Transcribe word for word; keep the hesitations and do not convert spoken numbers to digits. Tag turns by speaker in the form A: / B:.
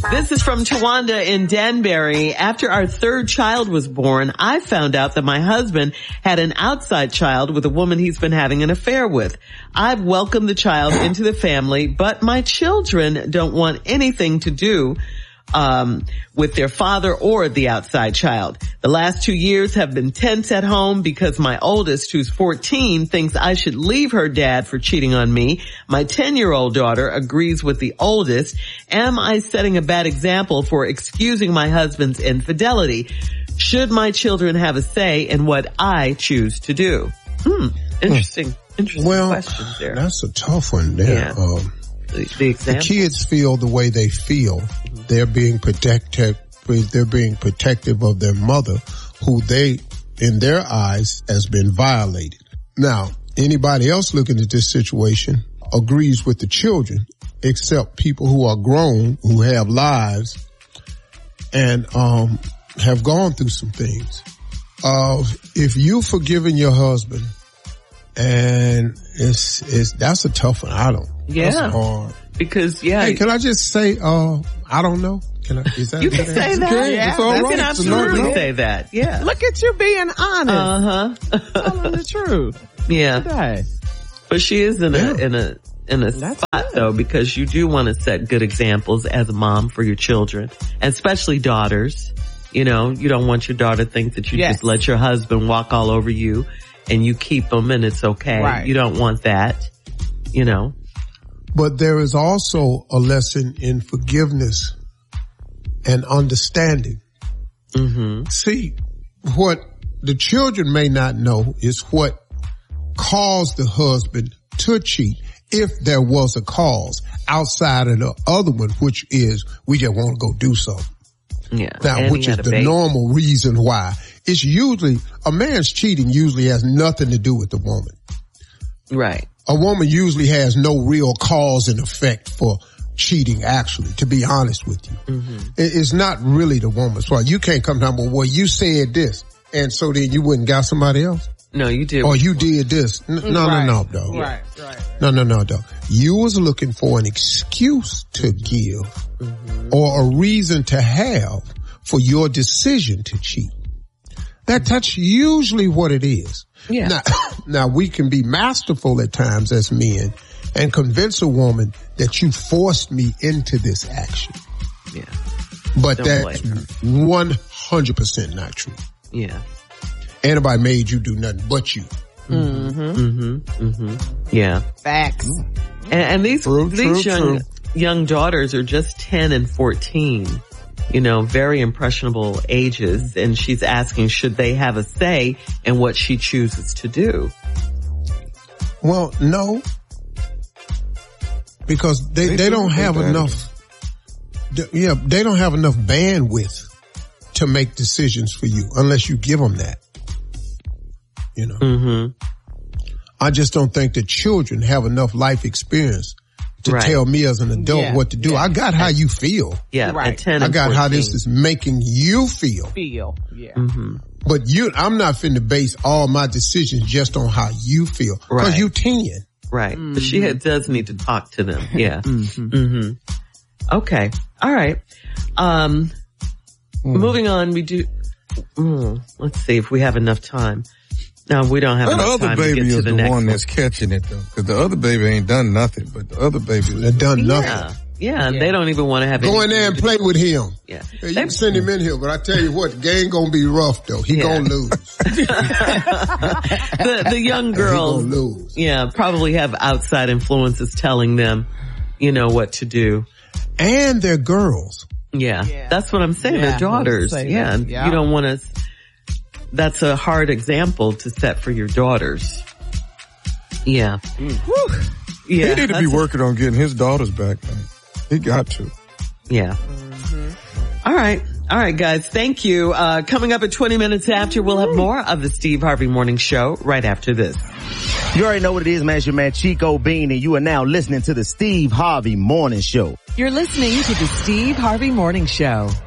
A: This is from Tawanda in Danbury. After our third child was born, I found out that my husband had an outside child with a woman he's been having an affair with. I've welcomed the child into the family, but my children don't want anything to do um with their father or the outside child. The last two years have been tense at home because my oldest, who's fourteen, thinks I should leave her dad for cheating on me. My ten-year-old daughter agrees with the oldest. Am I setting a bad example for excusing my husband's infidelity? Should my children have a say in what I choose to do? Hmm, interesting, interesting
B: well,
A: questions there.
B: That's a tough one there.
A: Yeah.
B: Um,
A: the, the,
B: the kids feel the way they feel. They're being protected, they're being protective of their mother, who they, in their eyes, has been violated. Now, anybody else looking at this situation agrees with the children, except people who are grown, who have lives, and um have gone through some things. Uh, if you've forgiven your husband, and it's, it's, that's a tough one. I don't.
A: Yeah.
B: That's hard.
A: Because, yeah.
B: Hey, can I just say, uh, I don't know? Can I, is that
A: You can say that.
B: Okay,
A: Yeah,
B: it's all
A: you
B: right.
A: can absolutely
B: no, no.
A: say that. Yeah.
C: Look at you being honest.
A: Uh-huh.
C: Telling the truth.
A: Yeah.
C: Today.
A: But she is in a,
B: Yeah.
A: in a, in a
C: That's
A: spot
C: good.
A: though, because you do want to set good examples as a mom for your children, and especially daughters. You know, you don't want your daughter to think that you
C: Yes.
A: just let your husband walk all over you and you keep him and it's okay.
C: Right.
A: You don't want that, you know.
B: But there is also a lesson in forgiveness and understanding.
A: Mm-hmm.
B: See, what the children may not know is what caused the husband to cheat, if there was a cause outside of the other one, which is we just want to go do something.
A: Yeah.
B: Now,
A: And
B: which
A: he
B: is
A: had a
B: the
A: baby.
B: normal reason why. It's usually, a man's cheating usually has nothing to do with the woman.
A: Right.
B: A woman usually has no real cause and effect for cheating, actually, to be honest with you.
A: Mm-hmm.
B: It- It's not really the woman's fault. You can't come down, well, well, you said this, and so then you wouldn't got somebody else?
A: No, you did.
B: Or you did this. N- No,
C: Right.
B: no, no, dog.
C: Right, right.
B: No, no, no, dog. You was looking for an excuse to give
A: Mm-hmm.
B: or a reason to have for your decision to cheat. That, that's usually what it is.
A: Yeah.
B: Now, now we can be masterful at times as men and convince a woman that you forced me into this action.
A: Yeah.
B: But
A: Don't
B: that's
A: blame her.
B: one hundred percent not true.
A: Yeah.
B: Anybody made you do nothing but you.
A: Mm-hmm. Mm-hmm. Mm-hmm. Yeah.
C: Facts.
A: And, and these,
B: True,
A: these
B: true,
A: young,
B: true.
A: young daughters are just ten and fourteen, you know, very impressionable ages. And she's asking, should they have a say in what she chooses to do?
B: Well, no. Because they,
D: They
B: they
D: do
B: don't
D: what
B: have
D: they gotta
B: enough, th- yeah, they don't have enough bandwidth to make decisions for you unless you give them that. You know,
A: Mm-hmm.
B: I just don't think the children have enough life experience to
A: Right.
B: tell me as an adult
C: Yeah,
B: what to do.
C: yeah.
B: I got how you feel.
A: Yeah.
C: Right.
A: At ten
B: I
A: and
B: got how this
A: fourteen.
B: is making you feel.
C: Feel. Yeah.
A: Mm-hmm.
B: But you, I'm not finna base all my decisions just on how you feel. Cause
A: Right.
B: you ten.
A: Right. But she had, does need to talk to them. Yeah.
C: Mm-hmm.
A: Mm-hmm. Okay. All right. Um, moving on, we do, mm, let's see if we have enough time. No, we don't have
D: That
A: enough
D: other
A: time to
D: baby
A: get to
D: is
A: the
D: the
A: next
D: one
A: one.
D: that's catching it though. Cause the other baby ain't done nothing, but the other baby.
B: They've done nothing.
A: Yeah. Yeah. And they don't even want to have
B: Go in there
A: anything
B: and
A: to
B: play
A: do-
B: with him.
A: Yeah.
B: Hey, you
A: They-
B: can send him in here, but I tell you what, the game gonna be rough though. He
A: Yeah.
B: gonna lose.
A: the, the young
B: He
A: girls,
B: gonna lose.
A: yeah, probably have outside influences telling them, you know, what to do.
B: And they're girls.
A: Yeah.
C: Yeah.
A: That's what I'm saying.
C: Yeah,
A: They're daughters.
C: let's say
A: Yeah.
C: that.
A: and
C: Yeah.
A: You don't want to, that's a hard example to set for your daughters. Yeah. Yeah.
D: He need to be
A: that's-
D: working on getting his daughters back, man. He got to.
A: Yeah. All right. All right, guys. Thank you. Uh, coming up at twenty minutes after, we'll have more of the Steve Harvey Morning Show right after this.
E: You already know what it is, man. It's your man Chico Bean, and you are now listening to the Steve Harvey Morning Show.
F: You're listening to the Steve Harvey Morning Show.